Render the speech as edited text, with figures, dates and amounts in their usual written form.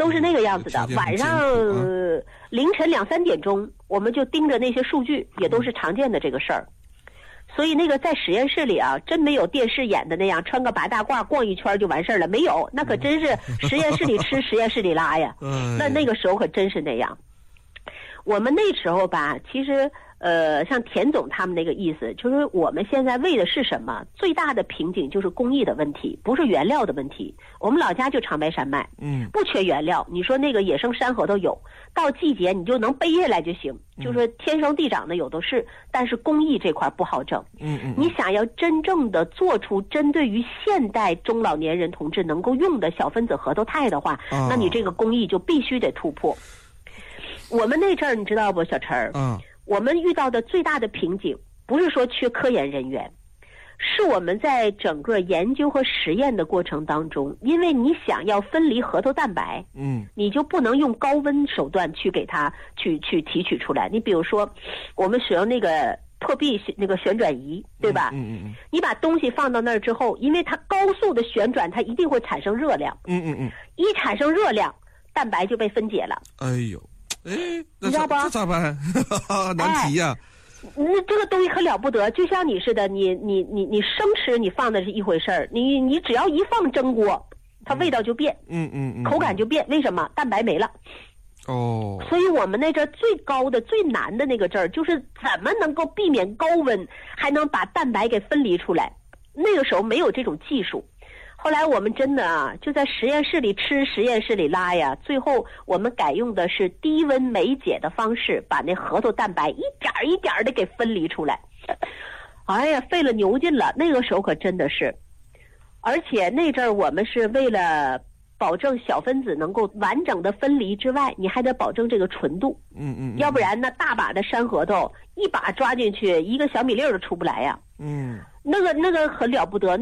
都是那个样子的。晚上凌晨2、3点钟，我们就盯着那些数据，也都是常见的这个事儿。所以那个在实验室里啊，真没有电视演的那样穿个八大褂逛一圈就完事儿了，没有，那可真是实验室里吃实验室里拉呀。那个时候可真是那样。我们那时候吧，其实像田总他们那个意思，就是我们现在为的是什么？最大的瓶颈就是工艺的问题，不是原料的问题。我们老家就长白山脉，不缺原料。你说那个野生山核桃有，到季节你就能背下来就行，就是天生地长的有的是，但是工艺这块不好整。你想要真正的做出针对于现代中老年人同志能够用的小分子核桃肽的话，那你这个工艺就必须得突破。我们那阵儿你知道不，小陈儿？我们遇到的最大的瓶颈不是说缺科研人员，是我们在整个研究和实验的过程当中，因为你想要分离核桃蛋白，你就不能用高温手段去给它去提取出来。你比如说，我们使用那个破壁那个旋转仪，对吧？你把东西放到那儿之后，因为它高速的旋转，它一定会产生热量。一产生热量，蛋白就被分解了。 哎呦。那这咋办？难题呀！ 这个东西可了不得，就像你似的，你生吃你放的是一回事儿，你只要一放蒸锅，它味道就变，口感就变。为什么？蛋白没了。所以我们那阵最高的最难的那个阵儿，就是怎么能够避免高温，还能把蛋白给分离出来。那个时候没有这种技术。后来我们真的啊，就在实验室里吃，实验室里拉呀。最后我们改用的是低温酶解的方式，把那核桃蛋白一点一点的给分离出来。哎呀，费了牛劲了，那个时候可真的是。而且那阵儿我们是为了保证小分子能够完整的分离之外，你还得保证这个纯度。要不然那大把的山核桃一把抓进去，一个小米粒儿都出不来呀。那个很了不得。